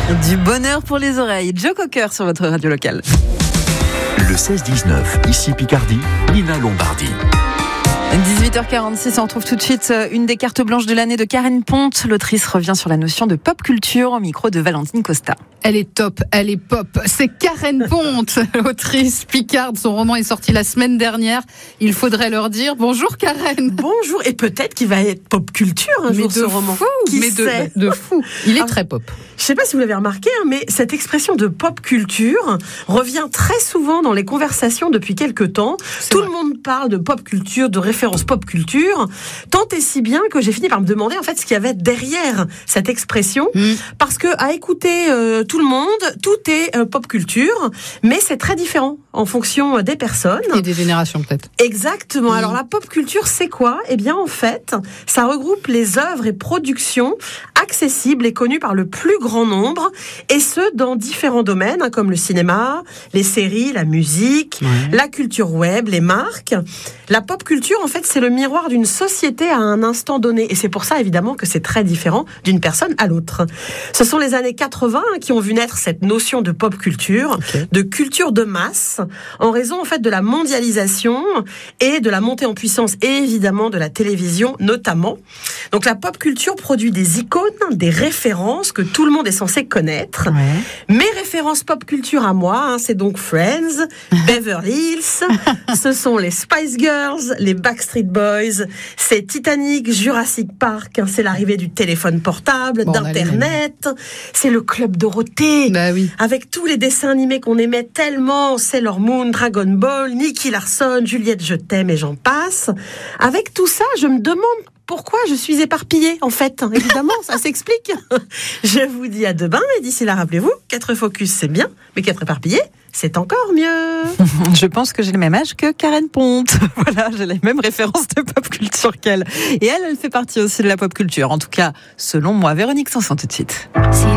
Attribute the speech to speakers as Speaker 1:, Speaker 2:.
Speaker 1: Du bonheur pour les oreilles. Joe Cocker sur votre radio locale.
Speaker 2: Le 16-19, ici Picardie, Nina Lombardi.
Speaker 1: 18h46, on retrouve tout de suite une des cartes blanches de l'année de Karen Ponte. L'autrice revient sur la notion de pop culture au micro de Valentine Costa.
Speaker 3: Elle est top, elle est pop. C'est Karen Ponte, l'autrice picarde. Son roman est sorti la semaine dernière. Il faudrait leur dire bonjour Karen.
Speaker 4: Bonjour, et peut-être qu'il va être pop culture un jour, ce roman.
Speaker 3: Mais de fou. Il est très pop.
Speaker 4: Je ne sais pas si vous l'avez remarqué, mais cette expression de pop culture revient très souvent dans les conversations depuis quelque temps. Tout le monde parle de pop culture, de référence pop culture, tant et si bien que j'ai fini par me demander en fait ce qu'il y avait derrière cette expression, parce que à écouter tout le monde, tout est pop culture, mais c'est très différent en fonction des personnes.
Speaker 3: Et des générations peut-être.
Speaker 4: Exactement. Alors la pop culture, c'est quoi ? Eh bien en fait, ça regroupe les œuvres et productions accessibles et connues par le plus grand nombre, et ce dans différents domaines, comme le cinéma, les séries, la musique, la culture web, les marques. La pop culture, en fait, c'est le miroir d'une société à un instant donné, et c'est pour ça évidemment que c'est très différent d'une personne à l'autre. Ce sont les années 80 qui ont vu naître cette notion de pop culture, de culture de masse, en raison en fait de la mondialisation et de la montée en puissance, et évidemment de la télévision notamment. Donc la pop culture produit des icônes, des références que tout le monde est censé connaître. Mes références pop culture à moi, c'est donc Friends, Beverly Hills, ce sont les Spice Girls, les Backstreet Boys, c'est Titanic, Jurassic Park, c'est l'arrivée du téléphone portable, d'Internet, c'est le Club Dorothée, avec tous les dessins animés qu'on aimait tellement, Sailor Moon, Dragon Ball, Nicky Larson, Juliette je t'aime et j'en passe. Avec tout ça, je me demande pourquoi je suis éparpillée, en fait. Évidemment, ça s'explique. Je vous dis à demain, et d'ici là, rappelez-vous, 4 focus, c'est bien, mais 4 éparpillés, c'est encore mieux.
Speaker 1: Je pense que j'ai le même âge que Karen Ponte. Voilà, j'ai les mêmes références de pop culture qu'elle. Et elle fait partie aussi de la pop culture. En tout cas, selon moi. Véronique Sanson, tout de suite.